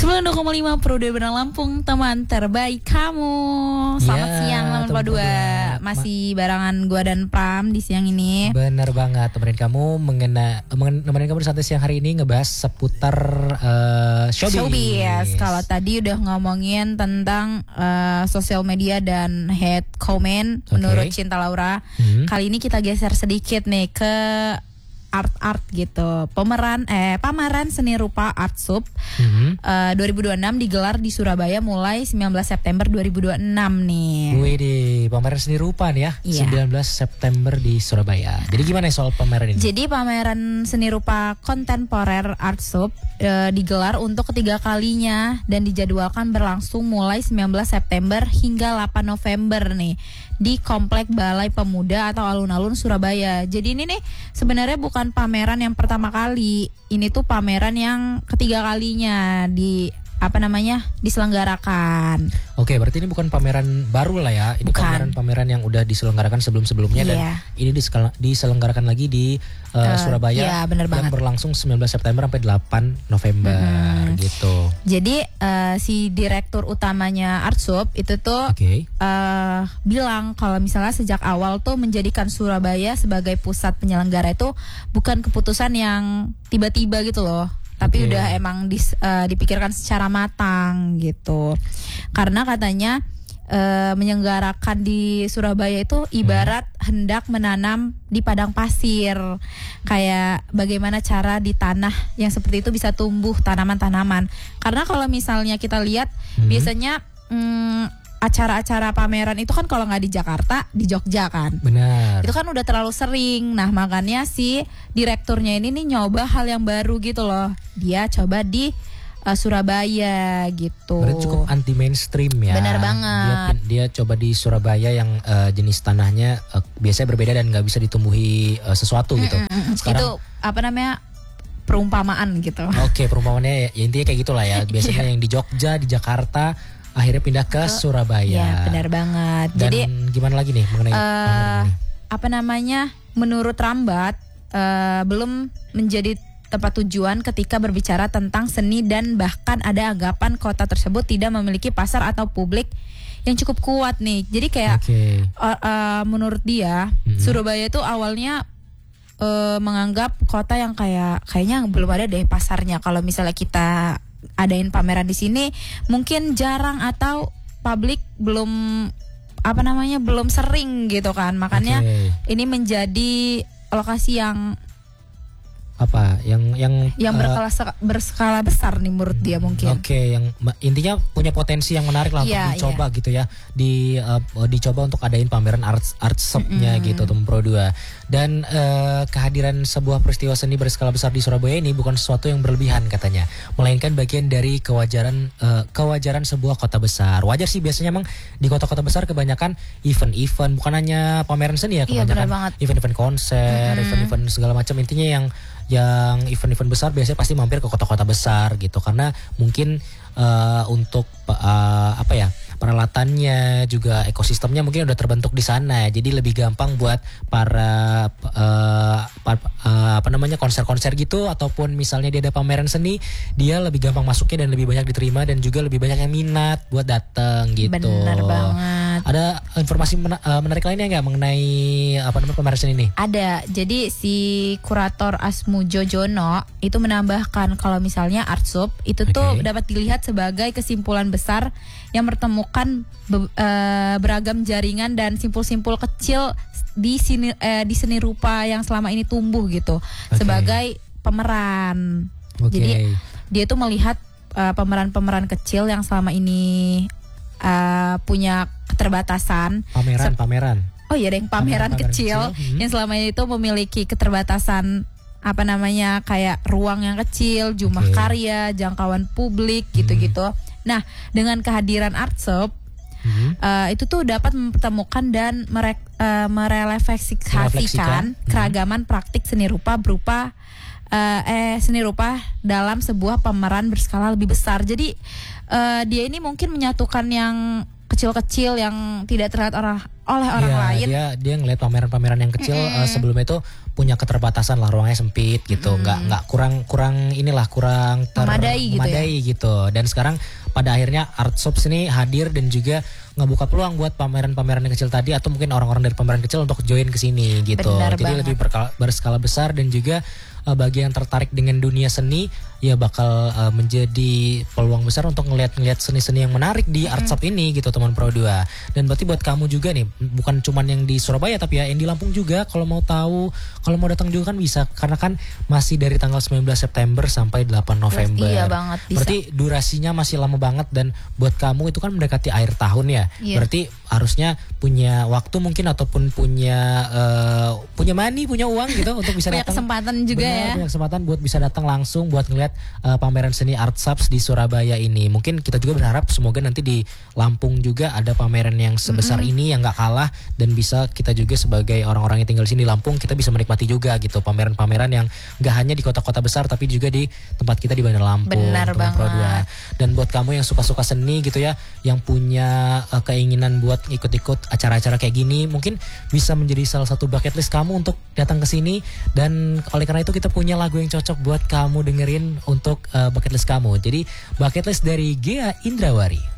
92,5 Pro 2 Benang Lampung, teman terbaik kamu. Selamat siang teman Pro 2. Masih barengan gua dan Pram di siang ini. Bener banget, temenin kamu nemenin kamu di santai siang hari ini ngebahas seputar showbiz. Kalau tadi udah ngomongin tentang sosial media dan hate comment menurut Cinta Laura. Kali ini kita geser sedikit nih ke art gitu. Pameran seni rupa Artsub 2026 digelar di Surabaya mulai 19 September 2026 nih. Widih, pameran seni rupa nih ya. Iya. 19 September di Surabaya. Jadi gimana soal pameran ini? Jadi pameran seni rupa kontemporer Artsub digelar untuk ketiga kalinya dan dijadwalkan berlangsung mulai 19 September hingga 8 November nih di Komplek Balai Pemuda atau alun-alun Surabaya. Jadi ini nih sebenarnya bukan pameran yang pertama kali. Ini tuh pameran yang ketiga kalinya diselenggarakan. Oke, berarti ini bukan pameran baru lah ya. Ini pameran yang udah diselenggarakan sebelum-sebelumnya dan ini diselenggarakan lagi di Surabaya. Bener dan berlangsung 19 September sampai 8 November gitu. Jadi si direktur utamanya Artsub itu tuh bilang kalau misalnya sejak awal tuh menjadikan Surabaya sebagai pusat penyelenggara itu bukan keputusan yang tiba-tiba gitu loh. Tapi udah emang dipikirkan secara matang gitu. Karena katanya menyelenggarakan di Surabaya itu ibarat hendak menanam di padang pasir. Kayak bagaimana cara di tanah yang seperti itu bisa tumbuh tanaman-tanaman. Karena kalau misalnya kita lihat biasanya acara-acara pameran itu kan kalau nggak di Jakarta, di Jogja kan. Benar. Itu kan udah terlalu sering. Nah makanya si direkturnya ini nih nyoba hal yang baru gitu loh. Dia coba di Surabaya gitu. Berarti cukup anti mainstream ya. Benar banget. Dia coba di Surabaya yang jenis tanahnya biasanya berbeda dan nggak bisa ditumbuhi sesuatu gitu. Sekarang, itu perumpamaan gitu. Oke, perumpamaannya ya intinya kayak gitulah ya. Biasanya yang di Jogja, di Jakarta akhirnya pindah ke Surabaya. Ya, benar banget. Dan jadi gimana lagi nih mengenai menurut Rambat belum menjadi tempat tujuan ketika berbicara tentang seni dan bahkan ada anggapan kota tersebut tidak memiliki pasar atau publik yang cukup kuat nih. Jadi kayak menurut dia Surabaya itu awalnya menganggap kota yang kayaknya belum ada deh pasarnya. Kalau misalnya kita adain pameran di sini mungkin jarang atau publik belum sering gitu kan. Makanya ini menjadi lokasi yang berskala besar nih menurut dia mungkin. Yang intinya punya potensi yang menarik lah untuk dicoba gitu ya. Dicoba untuk adain pameran Artsub-nya gitu teman Pro 2. Dan kehadiran sebuah peristiwa seni berskala besar di Surabaya ini bukan sesuatu yang berlebihan katanya, melainkan bagian dari kewajaran sebuah kota besar. Wajar sih biasanya emang di kota-kota besar kebanyakan event-event, bukan hanya pameran seni ya, kebanyakan event-event konser, event-event segala macam. Intinya yang event-event besar biasanya pasti mampir ke kota-kota besar gitu, karena mungkin untuk peralatannya juga ekosistemnya mungkin udah terbentuk di sana, jadi lebih gampang buat para konser-konser gitu, ataupun misalnya dia ada pameran seni, dia lebih gampang masuknya dan lebih banyak diterima dan juga lebih banyak yang minat buat datang gitu. Bener banget. Ada informasi menarik lainnya nggak mengenai pameran seni ini? Ada. Jadi si kurator Asmu Jojono itu menambahkan kalau misalnya Artsub itu tuh dapat dilihat sebagai kesimpulan besar yang bertemukan beragam jaringan dan simpul-simpul kecil di seni rupa yang selama ini tumbuh gitu sebagai pemeran. Jadi dia tuh melihat pemeran-pemeran kecil yang selama ini punya keterbatasan. Pameran. Oh iya, yang pameran kecil yang selama ini tuh memiliki keterbatasan kayak ruang yang kecil, jumlah karya, jangkauan publik gitu-gitu. Nah, dengan kehadiran Artsub itu tuh dapat mempertemukan dan merefleksikan keragaman praktik seni rupa dalam sebuah pameran berskala lebih besar. Jadi dia ini mungkin menyatukan yang kecil-kecil yang tidak terlihat oleh orang lain. Dia ngelihat pameran-pameran yang kecil sebelumnya itu punya keterbatasan lah, ruangnya sempit gitu, nggak kurang memadai gitu. Dan sekarang pada akhirnya Artshops ini hadir dan juga ngebuka peluang buat pameran-pameran yang kecil tadi atau mungkin orang-orang dari pameran kecil untuk join ke sini gitu. Benar Jadi banget. lebih berskala besar dan juga bagi yang tertarik dengan dunia seni ya bakal menjadi peluang besar untuk ngeliat seni-seni yang menarik di Artshops ini gitu teman Pro 2. Dan berarti buat kamu juga nih, bukan cuman yang di Surabaya tapi ya yang di Lampung juga, kalau mau tahu, kalau mau datang juga kan bisa, karena kan masih dari tanggal 19 September sampai 8 November. Iya banget, bisa. Berarti durasinya masih lama banget, dan buat kamu itu kan mendekati akhir tahun ya. Iya. Berarti harusnya punya waktu mungkin ataupun punya money, punya uang gitu untuk bisa punya datang. kesempatan juga. Benar, ya. punya kesempatan buat bisa datang langsung buat ngeliat pameran seni Artshops di Surabaya ini. Mungkin kita juga berharap semoga nanti di Lampung juga ada pameran yang sebesar ini yang nggak kalah, dan bisa kita juga sebagai orang-orang yang tinggal di sini di Lampung, kita bisa menikmati juga gitu pameran-pameran yang nggak hanya di kota-kota besar tapi juga di tempat kita di Bandar Lampung. Benar banget. Pro 2. Dan buat kamu yang suka-suka seni gitu ya, yang punya keinginan buat ikut-ikut acara-acara kayak gini, mungkin bisa menjadi salah satu bucket list kamu untuk datang ke sini. Dan oleh karena itu kita punya lagu yang cocok buat kamu dengerin untuk bucket list kamu. Jadi bucket list dari Ghea Indrawari.